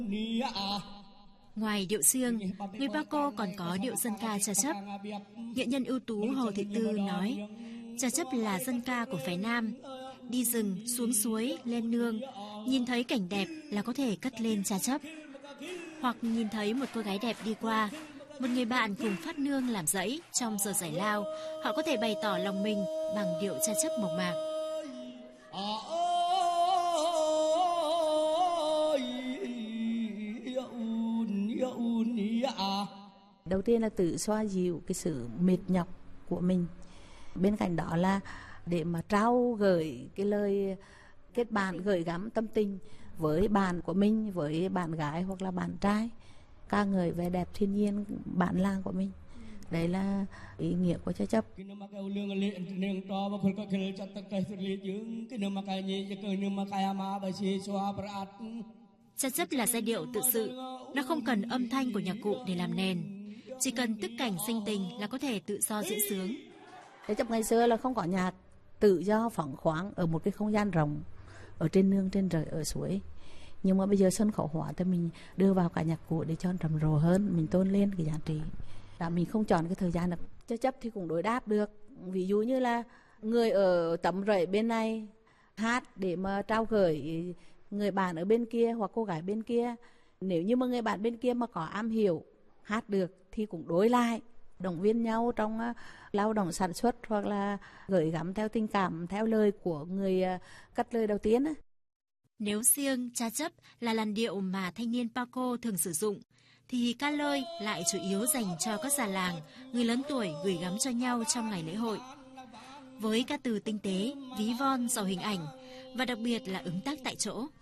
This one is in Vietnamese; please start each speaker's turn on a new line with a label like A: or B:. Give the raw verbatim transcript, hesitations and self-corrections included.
A: Ngoài điệu xiêng, người Paco còn có điệu dân ca cha chấp. Nghệ nhân ưu tú Hồ Thị Tư nói, cha chấp là dân ca của phái Nam. Đi rừng, xuống suối, lên nương, nhìn thấy cảnh đẹp là có thể cất lên cha chấp. Hoặc nhìn thấy một cô gái đẹp đi qua, một người bạn cùng phát nương làm dãy trong giờ giải lao, họ có thể bày tỏ lòng mình bằng điệu cha chấp mộc mạc.
B: Đầu tiên là tự xoa dịu cái sự mệt nhọc của mình. Bên cạnh đó là để mà trao gửi cái lời kết bạn, gửi gắm tâm tình với bạn của mình, với bạn gái hoặc là bạn trai, ca ngợi vẻ đẹp thiên nhiên bản làng của mình. Đấy là ý nghĩa của cha chấp.
A: Cha chấp là giai điệu tự sự, nó không cần âm thanh của nhạc cụ để làm nền, chỉ cần tức cảnh sinh tình là có thể tự do diễn sướng.
B: Cha chấp ngày xưa là không có nhạc, tự do phóng khoáng ở một cái không gian rộng, ở trên nương, trên trời, ở suối. Nhưng mà bây giờ sân khấu hóa thì mình đưa vào cả nhạc cụ để cho nó trầm rộ hơn, mình tôn lên cái giá trị. Đã mình không chọn cái thời gian được. Cha chấp thì cũng đối đáp được. Ví dụ như là người ở tấm rẫy bên này hát để mà trao gửi người bạn ở bên kia hoặc cô gái bên kia. Nếu như mà người bạn bên kia mà có am hiểu hát được thì cũng đối lại, động viên nhau trong uh, lao động sản xuất hoặc là gửi gắm theo tình cảm, theo lời của người uh, cất lời đầu tiên. Uh.
A: Nếu xiêng, cha chấp là làn điệu mà thanh niên Paco thường sử dụng, thì ca lơi lại chủ yếu dành cho các già làng, người lớn tuổi gửi gắm cho nhau trong ngày lễ hội. Với ca từ tinh tế, ví von, giàu hình ảnh và đặc biệt là ứng tác tại chỗ.